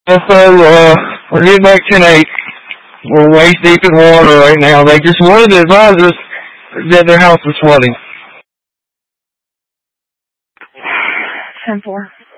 Also, we're getting back 10-8. We're waist deep in water right now. They just wanted to advise us that their house was flooding. 10-4.